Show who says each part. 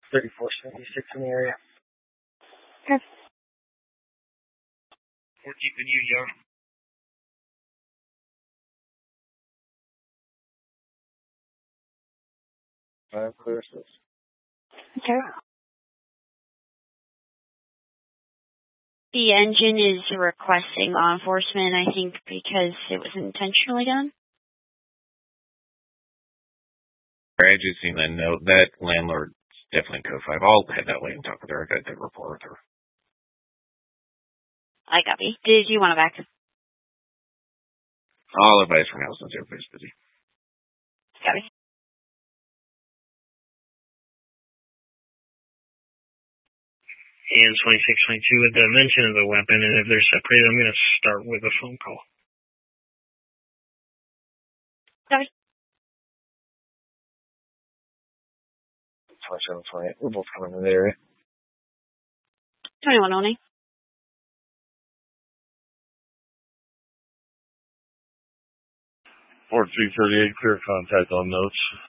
Speaker 1: 3476 in the area.
Speaker 2: Okay.
Speaker 1: We're keeping you young. Clear this.
Speaker 2: Okay. The engine is requesting law enforcement, I think, because it was intentionally done.
Speaker 3: I just seen that note. That landlord's definitely code 5. I'll head that way and talk with her. I got a good rapport with her.
Speaker 2: I copy. Did you want to back?
Speaker 3: I'll advise for now since everybody's busy.
Speaker 2: Copy.
Speaker 1: And 2622 with the mention of the weapon, and if they're separated, I'm going to start with a phone call.
Speaker 2: Copy.
Speaker 1: 2728. We're both coming in the area.
Speaker 2: 21 only.
Speaker 4: 4338, clear contact on notes.